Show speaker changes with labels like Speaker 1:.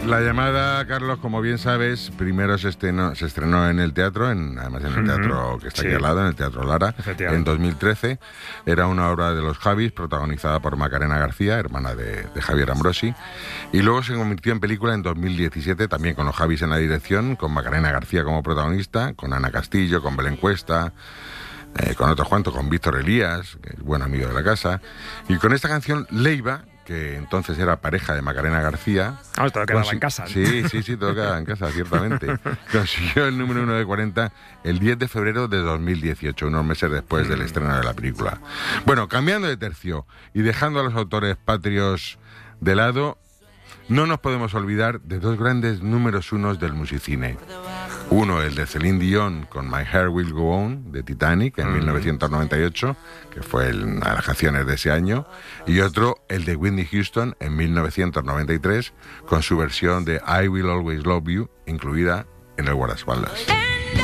Speaker 1: La llamada, Carlos, como bien sabes, primero se estrenó en el teatro, además en el teatro que está aquí al lado, en el Teatro Lara, en 2013. Era una obra de los Javis, protagonizada por Macarena García, hermana de Javier Ambrosi. Y luego se convirtió en película en 2017, también con los Javis en la dirección, con Macarena García como protagonista, con Ana Castillo, con Belén Cuesta, con otros cuantos, con Víctor Elías, que es buen amigo de la casa. Y con esta canción, Leiva, que entonces era pareja de Macarena García.
Speaker 2: Todo quedaba en casa, ¿no?
Speaker 1: Sí, todo quedaba en casa, ciertamente. Consiguió el número 1 de 40 el 10 de febrero de 2018, unos meses después del estreno de la película. Bueno, cambiando de tercio y dejando a los autores patrios de lado, no nos podemos olvidar de dos grandes números unos del musicine. Uno, el de Celine Dion con My Heart Will Go On, de Titanic, en 1998, que fue una de las canciones de ese año. Y otro, el de Whitney Houston, en 1993, con su versión de I Will Always Love You, incluida en el guardaespaldas.